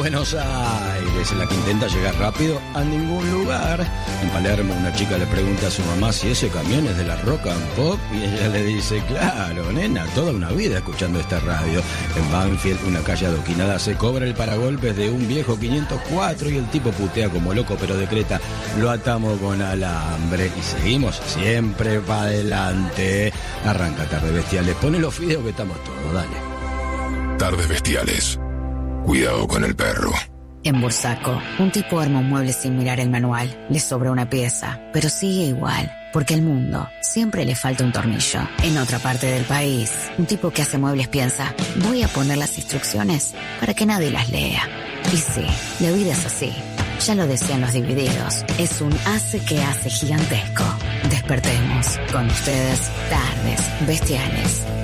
Buenos Aires, en la que intenta llegar rápido a ningún lugar. En Palermo una chica le pregunta a su mamá si ese camión es de la Rock and Pop y ella le dice, claro, nena, toda una vida escuchando esta radio. En Banfield, una calle adoquinada, se cobra el paragolpes de un viejo 504 y el tipo putea como loco, pero decreta, lo atamos con alambre y seguimos siempre para adelante. Arranca Tardes Bestiales, pone los fideos que estamos todos, dale. Tardes Bestiales. Cuidado con el perro. En Bursaco, un tipo arma un mueble sin mirar el manual. Le sobra una pieza, pero sigue igual, porque al mundo siempre le falta un tornillo. En otra parte del país, un tipo que hace muebles piensa, voy a poner las instrucciones para que nadie las lea. Y sí, la vida es así. Ya lo decían los Divididos, es un hace que hace gigantesco. Despertemos con ustedes, Tardes Bestiales.